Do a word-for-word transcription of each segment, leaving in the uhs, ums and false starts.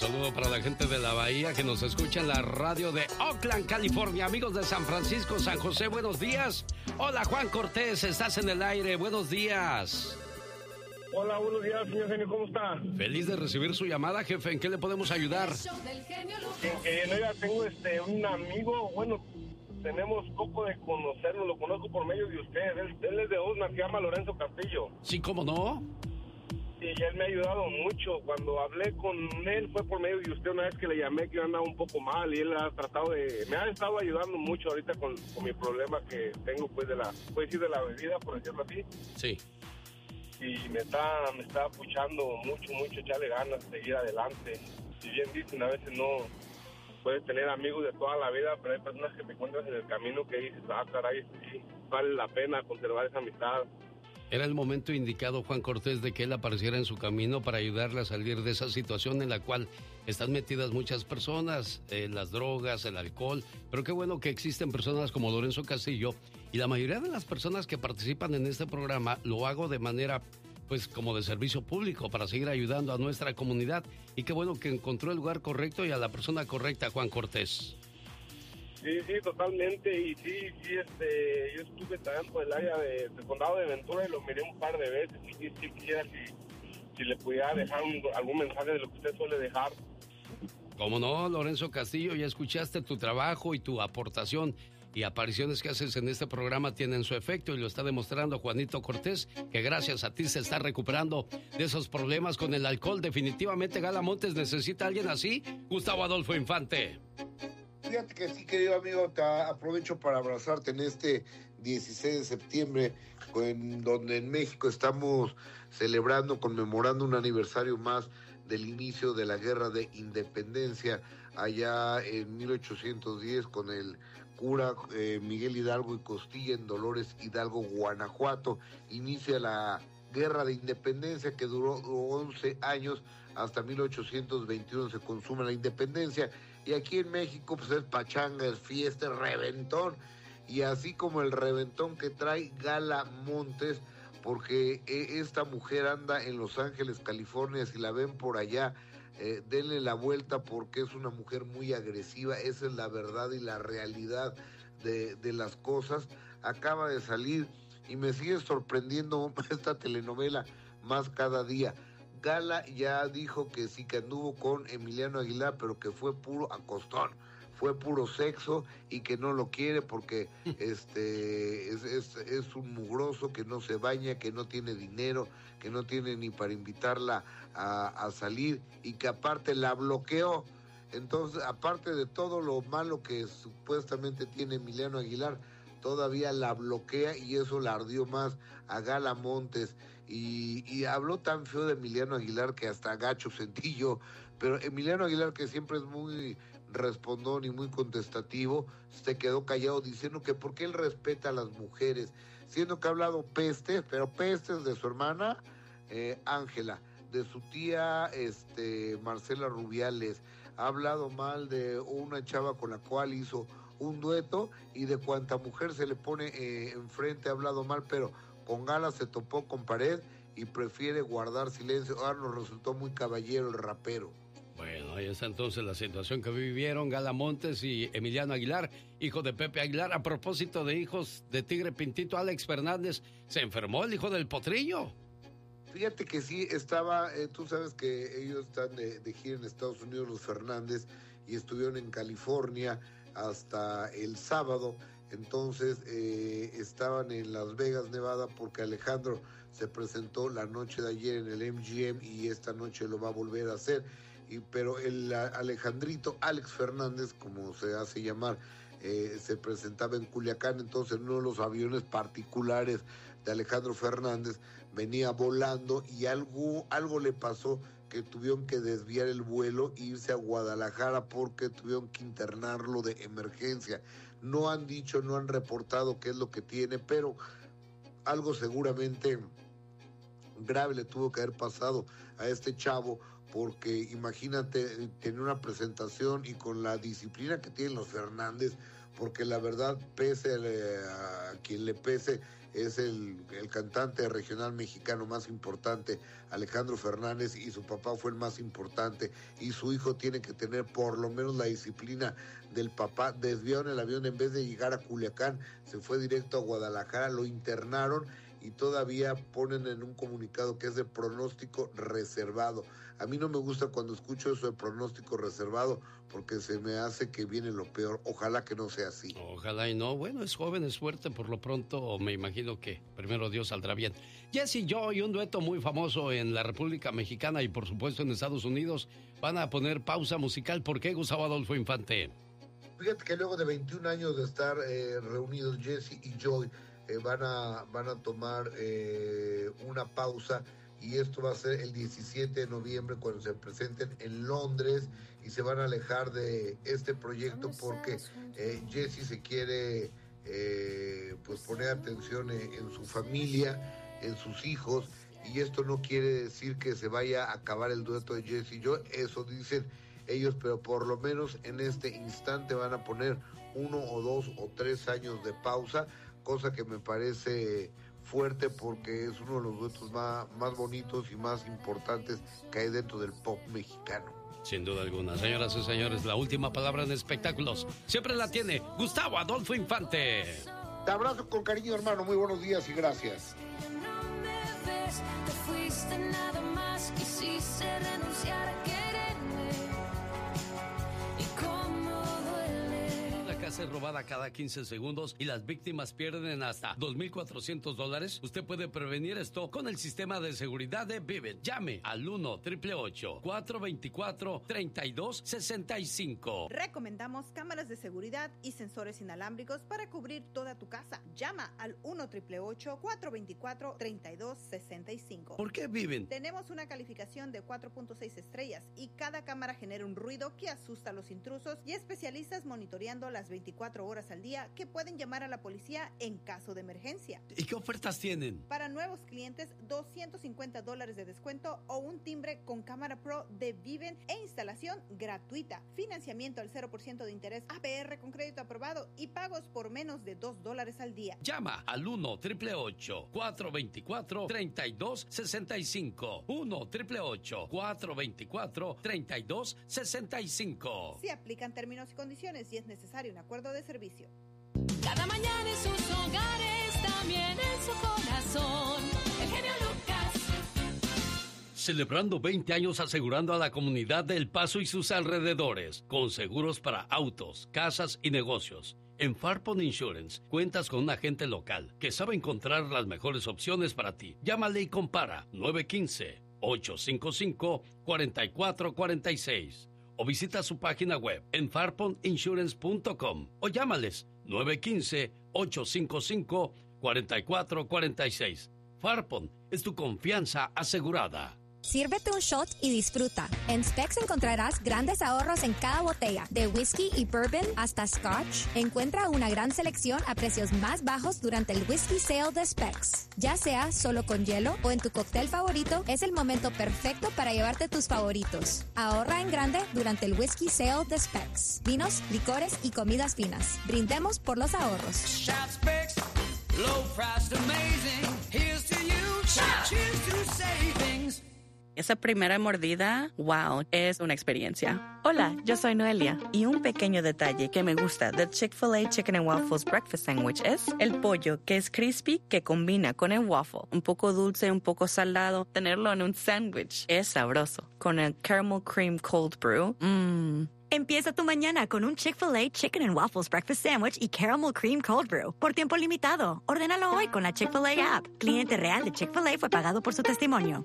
saludo para la gente de la Bahía que nos escucha en la radio de Oakland, California. Amigos de San Francisco, San José, buenos días. Hola, Juan Cortés, estás en el aire. Buenos días. Hola, buenos días, señor genio, ¿cómo está? Feliz de recibir su llamada, jefe. ¿En qué le podemos ayudar? En que yo ya tengo este, un amigo, bueno, tenemos poco de conocerlo, lo conozco por medio de usted. Él, él es de Osna, se llama Lorenzo Castillo. Sí, ¿cómo no? Y él me ha ayudado mucho. Cuando hablé con él fue por medio de usted una vez que le llamé que yo andaba un poco mal y él ha tratado de... Me ha estado ayudando mucho ahorita con, con mi problema que tengo, pues, de la... Puede decir de la bebida, por decirlo así. Sí. Y me está, me está apuchando mucho, mucho, echarle ganas, seguir adelante. Si bien dicen, a veces no puedes tener amigos de toda la vida, pero hay personas que te encuentras en el camino que dices, ah, caray, sí, vale la pena conservar esa amistad. Era el momento indicado, Juan Cortés, de que él apareciera en su camino para ayudarle a salir de esa situación en la cual están metidas muchas personas, eh, las drogas, el alcohol. Pero qué bueno que existen personas como Lorenzo Castillo, y la mayoría de las personas que participan en este programa lo hago de manera, pues, como de servicio público para seguir ayudando a nuestra comunidad. Y qué bueno que encontró el lugar correcto y a la persona correcta, Juan Cortés. Sí, sí, totalmente, y sí, sí, este, yo estuve también por el área de, del condado de Ventura y lo miré un par de veces, y sí, sí quisiera si, si le pudiera dejar un, algún mensaje de lo que usted suele dejar. Cómo no, Lorenzo Castillo, ya escuchaste tu trabajo y tu aportación y apariciones que haces en este programa tienen su efecto y lo está demostrando Juanito Cortés, que gracias a ti se está recuperando de esos problemas con el alcohol. Definitivamente Gala Montes necesita a alguien así. Gustavo Adolfo Infante. Fíjate que sí, querido amigo, te aprovecho para abrazarte en este dieciséis de septiembre, en donde en México estamos celebrando, conmemorando un aniversario más del inicio de la Guerra de Independencia, allá en mil ochocientos diez, con el cura eh, Miguel Hidalgo y Costilla en Dolores Hidalgo, Guanajuato. Inicia la Guerra de Independencia que duró once años, hasta mil ochocientos veintiuno se consume la independencia. Y aquí en México pues es pachanga, es fiesta, es reventón. Y así como el reventón que trae Gala Montes, porque esta mujer anda en Los Ángeles, California, si la ven por allá, eh, denle la vuelta porque es una mujer muy agresiva, esa es la verdad y la realidad de, de las cosas. Acaba de salir y me sigue sorprendiendo esta telenovela más cada día. Gala ya dijo que sí, que anduvo con Emiliano Aguilar, pero que fue puro acostón, fue puro sexo y que no lo quiere porque este es, es, es un mugroso que no se baña, que no tiene dinero, que no tiene ni para invitarla a, a salir y que aparte la bloqueó. Entonces, aparte de todo lo malo que supuestamente tiene Emiliano Aguilar, todavía la bloquea y eso la ardió más a Gala Montes. Y, y habló tan feo de Emiliano Aguilar que hasta gacho sentí yo. Pero Emiliano Aguilar, que siempre es muy respondón y muy contestativo, se quedó callado diciendo que porque él respeta a las mujeres, siendo que ha hablado pestes, pero pestes de su hermana Ángela, eh, de su tía este, Marcela Rubiales, ha hablado mal de una chava con la cual hizo un dueto y de cuanta mujer se le pone eh, enfrente ha hablado mal, pero con Gala se topó con pared y prefiere guardar silencio. Ahora nos resultó muy caballero el rapero. Bueno, ahí está entonces la situación que vivieron Gala Montes y Emiliano Aguilar, hijo de Pepe Aguilar. A propósito de hijos de Tigre Pintito, Alex Fernández, ¿se enfermó el hijo del potrillo? Fíjate que sí, estaba, eh, tú sabes que ellos están de, de gira en Estados Unidos, los Fernández, y estuvieron en California hasta el sábado. Entonces eh, estaban en Las Vegas, Nevada, porque Alejandro se presentó la noche de ayer en el M G M y esta noche lo va a volver a hacer. Y, pero el Alejandrito, Alex Fernández, como se hace llamar, eh, se presentaba en Culiacán. Entonces uno de los aviones particulares de Alejandro Fernández venía volando y algo, algo le pasó, que tuvieron que desviar el vuelo e irse a Guadalajara porque tuvieron que internarlo de emergencia. No han dicho, no han reportado qué es lo que tiene, pero algo seguramente grave le tuvo que haber pasado a este chavo, porque imagínate tener una presentación y con la disciplina que tienen los Fernández, porque la verdad, pese a, a quien le pese, es el, el cantante regional mexicano más importante, Alejandro Fernández, y su papá fue el más importante, y su hijo tiene que tener por lo menos la disciplina del papá. Desviaron el avión, en vez de llegar a Culiacán, se fue directo a Guadalajara, lo internaron y todavía ponen en un comunicado que es de pronóstico reservado. A mí no me gusta cuando escucho eso de pronóstico reservado, porque se me hace que viene lo peor. Ojalá que no sea así. Ojalá y no. Bueno, es joven, es fuerte, por lo pronto me imagino que primero Dios saldrá bien. Jesse Joy, un dueto muy famoso en la República Mexicana y por supuesto en Estados Unidos, van a poner pausa musical. ¿Por qué, Gustavo Adolfo Infante? Fíjate que luego de veintiún años de estar eh, reunidos, Jesse y Joy eh, van, a, van a tomar eh, una pausa, y esto va a ser el diecisiete de noviembre cuando se presenten en Londres, y se van a alejar de este proyecto porque eh, Jesse se quiere eh, pues poner atención en, en su familia, en sus hijos, y esto no quiere decir que se vaya a acabar el dueto de Jesse y yo, eso dicen ellos, pero por lo menos en este instante van a poner uno o dos o tres años de pausa, cosa que me parece fuerte porque es uno de los duetos más, más bonitos y más importantes que hay dentro del pop mexicano. Sin duda alguna. Señoras y señores, la última palabra en espectáculos siempre la tiene Gustavo Adolfo Infante. Te abrazo con cariño, hermano. Muy buenos días y gracias. Te fuiste nada más, quisiste renunciar a quererme. Y cómo duele. La casa es robada cada quince segundos y las víctimas pierden hasta dos mil cuatrocientos dólares. Usted puede prevenir esto con el sistema de seguridad de Vivint. Llame al uno ocho ocho ocho, cuatro dos cuatro, tres dos seis cinco. Recomendamos cámaras de seguridad y sensores inalámbricos para cubrir toda tu casa. Llama al uno ocho ocho ocho, cuatro dos cuatro, tres dos seis cinco. ¿Por qué Vivint? Tenemos una calificación de cuatro punto seis estrellas y cada cámara genera un ruido que asusta a los intrusos, y especialistas monitoreando las veinticuatro horas al día que pueden llamar a la policía en caso de emergencia. ¿Y qué ofertas tienen? Para nuevos clientes, doscientos cincuenta dólares de descuento o un timbre con cámara pro de Vivint e instalación gratuita. Financiamiento al cero por ciento de interés A P R con crédito aprobado y pagos por menos de dos dólares al día. Llama al uno ocho ocho ocho, cuatro dos cuatro, tres dos seis cinco. uno ocho ocho ocho, cuatro dos cuatro, tres dos seis cinco. Se aplican términos y condiciones y es necesario un acuerdo de servicio. Cada mañana en sus hogares, también en su corazón. El genio Lucas. Celebrando veinte años asegurando a la comunidad de El Paso y sus alrededores, con seguros para autos, casas y negocios. En Farpon Insurance cuentas con un agente local que sabe encontrar las mejores opciones para ti. Llámale y compara nueve uno cinco, ocho cinco cinco, cuatro cuatro cuatro seis o visita su página web en farpon insurance punto com o llámales nueve uno cinco, ocho cinco cinco, cuatro cuatro cuatro seis. Farpon es tu confianza asegurada. Sírvete un shot y disfruta. En Specs encontrarás grandes ahorros en cada botella, de whisky y bourbon hasta scotch. Encuentra una gran selección a precios más bajos durante el Whisky Sale de Specs. Ya sea solo con hielo o en tu cóctel favorito, es el momento perfecto para llevarte tus favoritos. Ahorra en grande durante el Whisky Sale de Specs. Vinos, licores y comidas finas. Brindemos por los ahorros. Shop Specs, low price amazing. Here's to you. Cheers to savings. Esa primera mordida, wow, es una experiencia. Hola, yo soy Noelia y un pequeño detalle que me gusta del Chick-fil-A Chicken and Waffles Breakfast Sandwich es el pollo, que es crispy, que combina con el waffle. Un poco dulce, un poco salado. Tenerlo en un sándwich es sabroso. Con el Caramel Cream Cold Brew, mmm. Empieza tu mañana con un Chick-fil-A Chicken and Waffles Breakfast Sandwich y Caramel Cream Cold Brew por tiempo limitado. Ordénalo hoy con la Chick-fil-A app. Cliente real de Chick-fil-A fue pagado por su testimonio.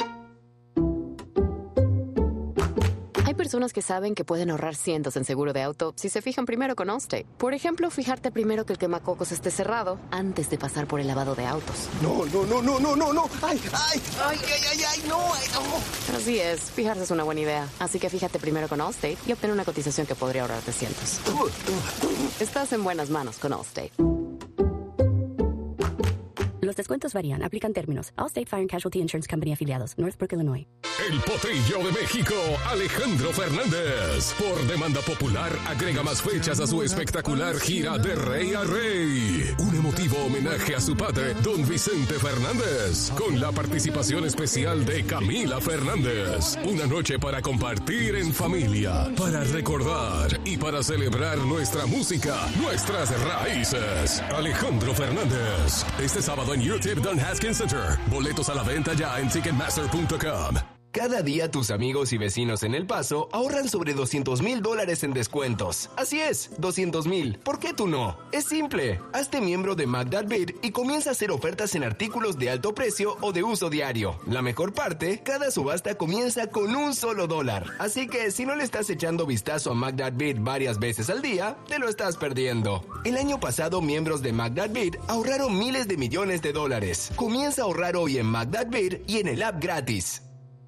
Hay personas que saben que pueden ahorrar cientos en seguro de auto si se fijan primero con Allstate. Por ejemplo, fijarte primero que el quemacocos esté cerrado antes de pasar por el lavado de autos. No, no, no, no, no, no, no. Ay, ay, ay, ay, ay, ay, no, ay, no. Así es, fijarse es una buena idea. Así que fíjate primero con Allstate y obtén una cotización que podría ahorrarte cientos. Estás en buenas manos con Allstate. Los descuentos varían. Aplican términos. Allstate Fire and Casualty Insurance Company afiliados. Northbrook, Illinois. El Potrillo de México, Alejandro Fernández. Por demanda popular, agrega más fechas a su espectacular gira de Rey a Rey. Un emotivo homenaje a su padre, don Vicente Fernández, con la participación especial de Camila Fernández. Una noche para compartir en familia, para recordar y para celebrar nuestra música, nuestras raíces. Alejandro Fernández. Este sábado en U T I P Don Haskins Center. Boletos a la venta ya en ticketmaster punto com. Cada día tus amigos y vecinos en El Paso ahorran sobre doscientos mil dólares en descuentos. Así es, doscientos mil. ¿Por qué tú no? Es simple. Hazte miembro de McDadBid y comienza a hacer ofertas en artículos de alto precio o de uso diario. La mejor parte, cada subasta comienza con un solo dólar. Así que si no le estás echando vistazo a McDadBid varias veces al día, te lo estás perdiendo. El año pasado, miembros de McDadBid ahorraron miles de millones de dólares. Comienza a ahorrar hoy en McDadBid y en el app gratis.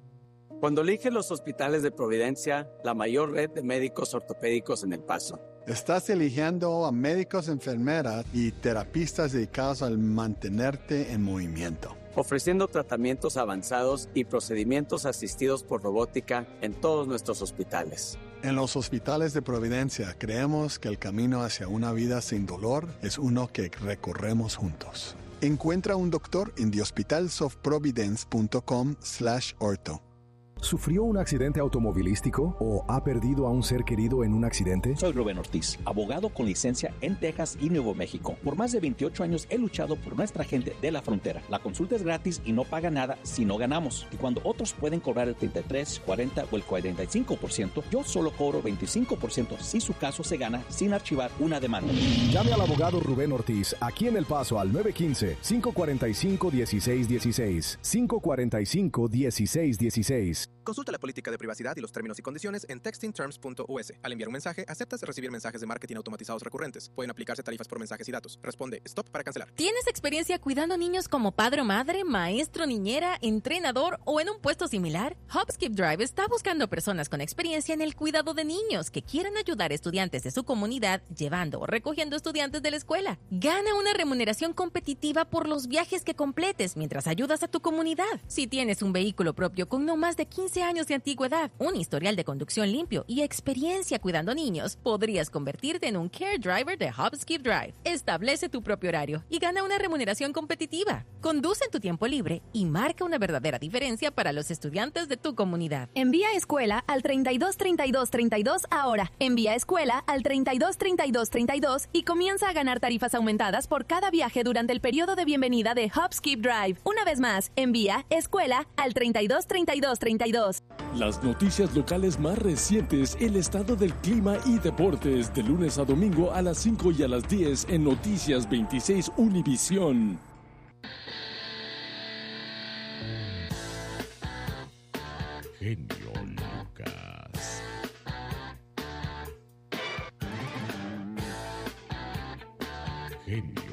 Cuando eliges los hospitales de Providencia, la mayor red de médicos ortopédicos en El Paso. Estás eligiendo a médicos, enfermeras y terapistas dedicados al mantenerte en movimiento. Ofreciendo tratamientos avanzados y procedimientos asistidos por robótica en todos nuestros hospitales. En los hospitales de Providencia creemos que el camino hacia una vida sin dolor es uno que recorremos juntos. Encuentra un doctor en the hospitals of providence punto com slash ortho. ¿Sufrió un accidente automovilístico o ha perdido a un ser querido en un accidente? Soy Rubén Ortiz, abogado con licencia en Texas y Nuevo México. Por más de veintiocho años he luchado por nuestra gente de la frontera. La consulta es gratis y no paga nada si no ganamos. Y cuando otros pueden cobrar el treinta y tres, cuarenta o el cuarenta y cinco por ciento, yo solo cobro veinticinco por ciento si su caso se gana sin archivar una demanda. Llame al abogado Rubén Ortiz aquí en El Paso al nueve uno cinco, cinco cuatro cinco, uno seis uno seis. cinco cuatro cinco, uno seis uno seis. Consulta la política de privacidad y los términos y condiciones en texting terms punto u s. Al enviar un mensaje, aceptas recibir mensajes de marketing automatizados recurrentes. Pueden aplicarse tarifas por mensajes y datos. Responde stop para cancelar. ¿Tienes experiencia cuidando niños como padre o madre, maestro, niñera, entrenador o en un puesto similar? Hopskip Drive está buscando personas con experiencia en el cuidado de niños que quieran ayudar a estudiantes de su comunidad llevando o recogiendo estudiantes de la escuela. Gana una remuneración competitiva por los viajes que completes mientras ayudas a tu comunidad. Si tienes un vehículo propio con no más de quince años de antigüedad, un historial de conducción limpio y experiencia cuidando niños, podrías convertirte en un Care Driver de Hopskip Drive. Establece tu propio horario y gana una remuneración competitiva. Conduce en tu tiempo libre y marca una verdadera diferencia para los estudiantes de tu comunidad. Envía escuela al treinta y dos treinta y dos treinta y dos ahora. Envía escuela al treinta y dos treinta y dos treinta y dos y comienza a ganar tarifas aumentadas por cada viaje durante el periodo de bienvenida de Hopskip Drive. Una vez más, envía escuela al treinta y dos treinta y dos treinta y dos. Las noticias locales más recientes, el estado del clima y deportes, de lunes a domingo a las cinco y a las diez en Noticias veintiséis Univisión. Genio Lucas. Genio